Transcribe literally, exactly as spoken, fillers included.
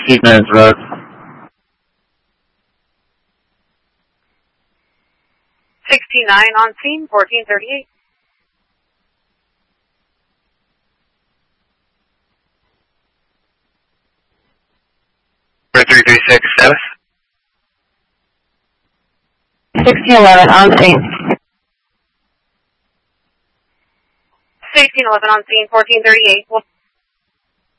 Seaman's Road. sixty-nine on scene, fourteen thirty-eight. three three six, status? sixteen eleven on scene. sixteen eleven on scene, fourteen thirty-eight. We'll